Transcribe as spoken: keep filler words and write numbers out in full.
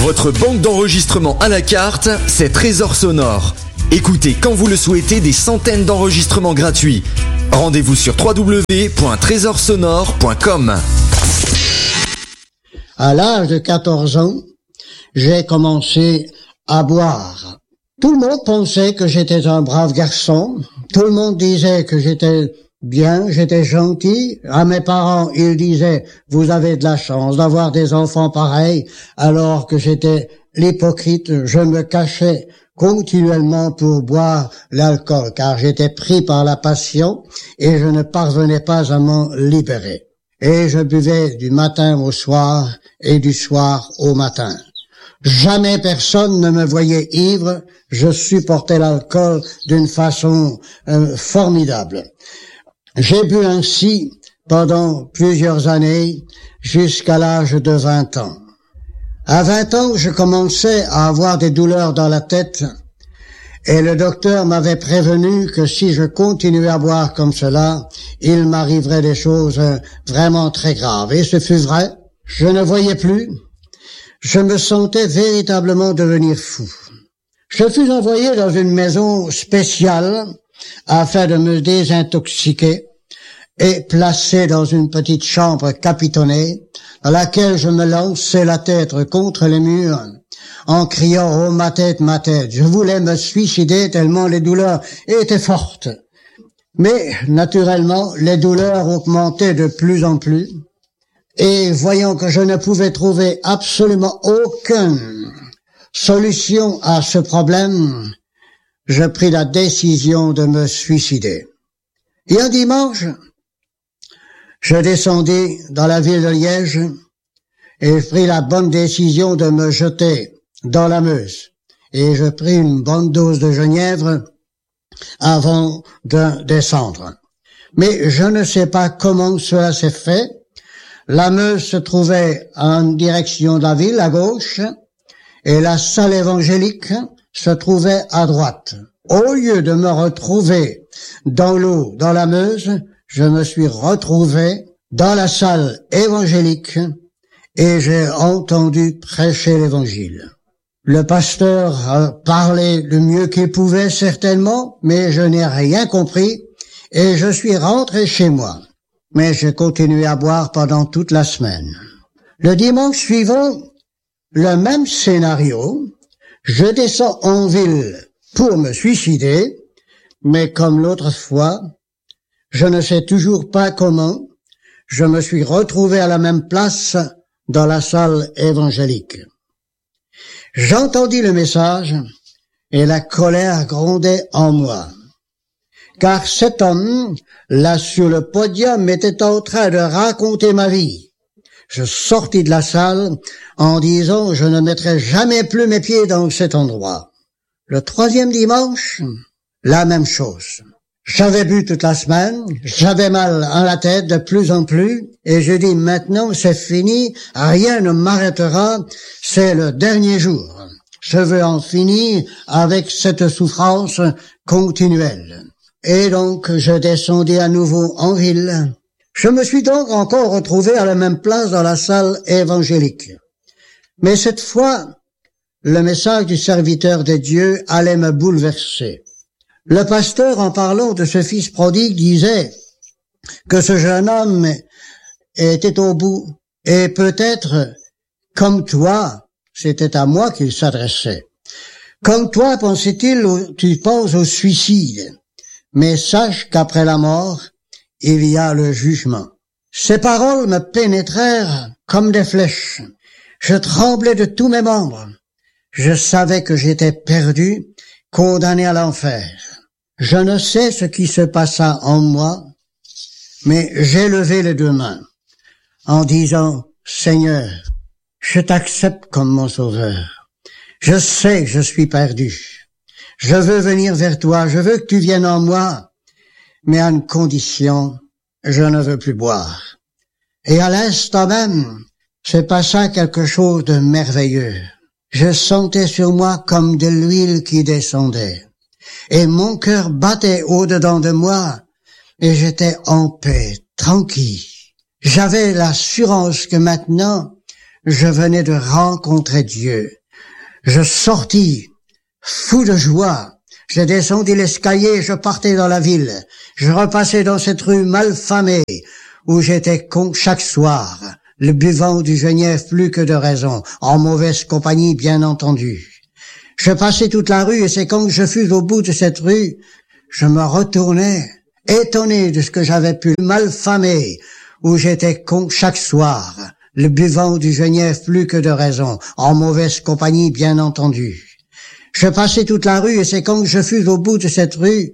Votre banque d'enregistrement à la carte, c'est Trésor Sonore. Écoutez quand vous le souhaitez des centaines d'enregistrements gratuits. Rendez-vous sur w w w point trésor sonore point com. À l'âge de quatorze ans, j'ai commencé à boire. Tout le monde pensait que j'étais un brave garçon. Tout le monde disait que j'étais bien, j'étais gentil. À mes parents, ils disaient « Vous avez de la chance d'avoir des enfants pareils », alors que j'étais l'hypocrite. Je me cachais continuellement pour boire l'alcool, car j'étais pris par la passion et je ne parvenais pas à m'en libérer. Et je buvais du matin au soir et du soir au matin. Jamais personne ne me voyait ivre, je supportais l'alcool d'une façon euh, formidable. J'ai bu ainsi pendant plusieurs années, jusqu'à l'âge de vingt ans. À vingt ans, je commençais à avoir des douleurs dans la tête et le docteur m'avait prévenu que si je continuais à boire comme cela, il m'arriverait des choses vraiment très graves. Et ce fut vrai, je ne voyais plus, je me sentais véritablement devenir fou. Je fus envoyé dans une maison spéciale afin de me désintoxiquer et placé dans une petite chambre capitonnée dans laquelle je me lançais la tête contre les murs en criant « Oh, ma tête, ma tête !» Je voulais me suicider tellement les douleurs étaient fortes. Mais, naturellement, les douleurs augmentaient de plus en plus et voyant que je ne pouvais trouver absolument aucune solution à ce problème, je pris la décision de me suicider. Et un dimanche, je descendis dans la ville de Liège et je pris la bonne décision de me jeter dans la Meuse. Et je pris une bonne dose de genièvre avant de descendre. Mais je ne sais pas comment cela s'est fait. La Meuse se trouvait en direction de la ville, à gauche, et la salle évangélique se trouvait à droite. Au lieu de me retrouver dans l'eau, dans la Meuse, je me suis retrouvé dans la salle évangélique et j'ai entendu prêcher l'évangile. Le pasteur a parlé le mieux qu'il pouvait certainement, mais je n'ai rien compris et je suis rentré chez moi. Mais j'ai continué à boire pendant toute la semaine. Le dimanche suivant, le même scénario, je descends en ville pour me suicider, mais comme l'autre fois, je ne sais toujours pas comment, je me suis retrouvé à la même place dans la salle évangélique. J'entendis le message et la colère grondait en moi. Car cet homme, là sur le podium, était en train de raconter ma vie. Je sortis de la salle en disant « Je ne mettrai jamais plus mes pieds dans cet endroit ». Le troisième dimanche, la même chose. J'avais bu toute la semaine, j'avais mal à la tête de plus en plus, et je dis maintenant c'est fini, rien ne m'arrêtera, c'est le dernier jour. Je veux en finir avec cette souffrance continuelle. Et donc je descendis à nouveau en ville. Je me suis donc encore retrouvé à la même place dans la salle évangélique. Mais cette fois, le message du serviteur de Dieu allait me bouleverser. Le pasteur, en parlant de ce fils prodigue, disait que ce jeune homme était au bout. Et peut-être, comme toi, c'était à moi qu'il s'adressait. Comme toi, pensait-il, tu penses au suicide. Mais sache qu'après la mort, il y a le jugement. Ces paroles me pénétrèrent comme des flèches. Je tremblais de tous mes membres. Je savais que j'étais perdu, condamné à l'enfer. Je ne sais ce qui se passa en moi, mais j'ai levé les deux mains en disant « Seigneur, je t'accepte comme mon sauveur. Je sais que je suis perdu. Je veux venir vers toi, je veux que tu viennes en moi, mais à une condition, je ne veux plus boire. » Et à l'instant même, se passa quelque chose de merveilleux. Je sentais sur moi comme de l'huile qui descendait. Et mon cœur battait au-dedans de moi, et j'étais en paix, tranquille. J'avais l'assurance que maintenant, je venais de rencontrer Dieu. Je sortis, fou de joie. Je descendis l'escalier, je partais dans la ville. Je repassais dans cette rue malfamée où j'étais con chaque soir, le buvant du genièvre plus que de raison, en mauvaise compagnie bien entendu. Je passais toute la rue et c'est quand je fus au bout de cette rue, je me retournai, étonné de ce que j'avais pu malfamer, où j'étais con chaque soir, le buvant du genièvre plus que de raison, en mauvaise compagnie bien entendu. Je passais toute la rue et c'est quand je fus au bout de cette rue